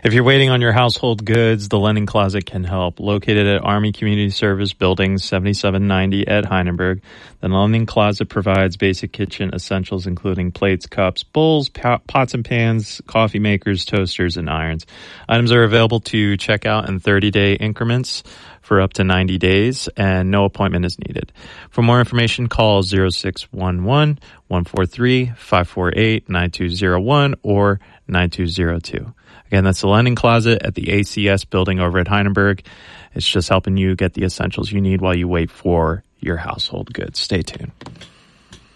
If you're waiting on your household goods, the Lending Closet can help. Located at Army Community Service Building 7790 at Heidelberg, the Lending Closet provides basic kitchen essentials including plates, cups, bowls, pots and pans, coffee makers, toasters, and irons. Items are available to check out in 30-day increments for up to 90 days, and no appointment is needed. For more information, call 0611-143-548-9201 or 9202. Again, that's the Lending Closet at the ACS building over at Heidelberg. It's just helping you get the essentials you need while you wait for your household goods. Stay tuned.